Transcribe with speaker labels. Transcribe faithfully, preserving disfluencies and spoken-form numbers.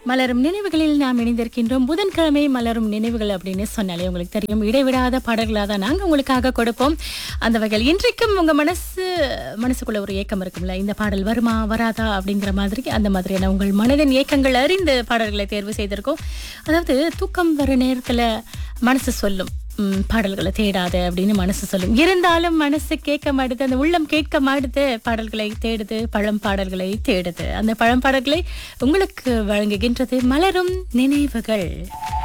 Speaker 1: மலரும் நினைவுகளில் நாம் இணைந்திருக்கின்றோம். புதன்கிழமை மலரும் நினைவுகள் அப்படின்னு சொன்னாலே உங்களுக்கு தெரியும், இடைவிடாத பாடல்களாக தான் நாங்கள் உங்களுக்காக கொடுப்போம். அந்த வகையில் இன்றைக்கும் உங்க மனசு மனசுக்குள்ள ஒரு ஏக்கம் இருக்கும்ல, இந்த பாடல் வருமா வராதா அப்படிங்கிற மாதிரி, அந்த மாதிரியான உங்கள் மனதின் ஏக்கங்கள் அறிந்த பாடல்களை தேர்வு செய்திருக்கோம். அதாவது தூக்கம் வர நேரத்துல மனசு சொல்லும், உம் பாடல்களை தேடாத அப்படின்னு மனசு சொல்லும். இருந்தாலும் மனசு கேட்க மாட்டுது, அந்த உள்ளம் கேட்க மாட்டுது, பாடல்களை தேடுது, பழம் பாடல்களை தேடுது. அந்த பழம் பாடல்களை உங்களுக்கு வழங்குகின்றது மலரும் நினைவுகள்.